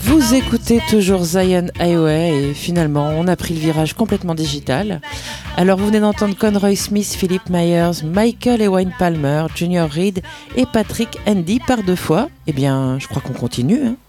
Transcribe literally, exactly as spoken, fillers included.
Vous écoutez toujours Zion Highway et finalement on a pris le virage complètement digital. Alors vous venez d'entendre Conroy Smith, Philip Myers, Michael et Wayne Palmer, Junior Reid et Patrick Andy par deux fois. Eh bien je crois qu'on continue. Hein.